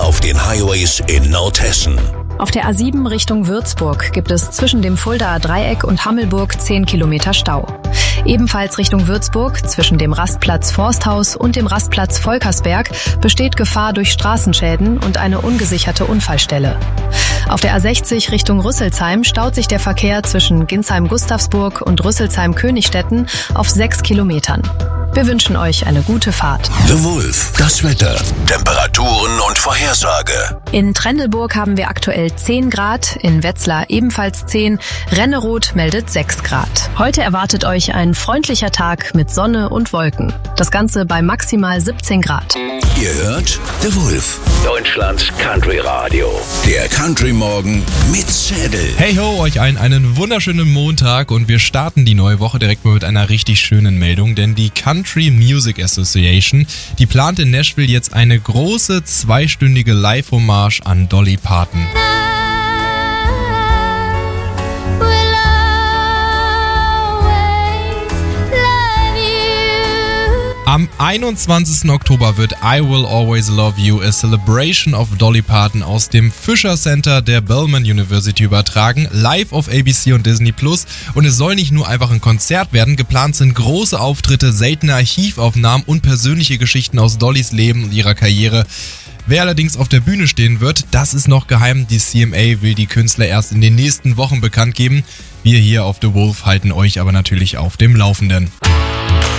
auf den Highways in Nordhessen. Auf der A7 Richtung Würzburg gibt es zwischen dem Fuldaer Dreieck und Hammelburg 10 Kilometer Stau. Ebenfalls Richtung Würzburg, zwischen dem Rastplatz Forsthaus und dem Rastplatz Volkersberg, besteht Gefahr durch Straßenschäden und eine ungesicherte Unfallstelle. Auf der A60 Richtung Rüsselsheim staut sich der Verkehr zwischen Ginsheim-Gustavsburg und Rüsselsheim-Königstetten auf 6 Kilometern. Wir wünschen euch eine gute Fahrt. The Wolf, das Wetter, Temperaturen und Vorhersage. In Trendelburg haben wir aktuell 10 Grad, in Wetzlar ebenfalls 10, Renneroth meldet 6 Grad. Heute erwartet euch ein freundlicher Tag mit Sonne und Wolken. Das Ganze bei maximal 17 Grad. Ihr hört The Wolf, Deutschlands Country Radio. der Country Morgen mit Schädel. Hey ho, euch allen einen wunderschönen Montag und wir starten die neue Woche direkt mal mit einer richtig schönen Meldung, denn die Country Music Association, die plant in Nashville jetzt eine große 2-stündige Live-Hommage an Dolly Parton. Am 21. Oktober wird I Will Always Love You, a Celebration of Dolly Parton aus dem Fisher Center der Bellman University übertragen, live auf ABC und Disney+. Und es soll nicht nur einfach ein Konzert werden, geplant sind große Auftritte, seltene Archivaufnahmen und persönliche Geschichten aus Dollys Leben und ihrer Karriere. Wer allerdings auf der Bühne stehen wird, das ist noch geheim. Die CMA will die Künstler erst in den nächsten Wochen bekannt geben. Wir hier auf The Wolf halten euch aber natürlich auf dem Laufenden.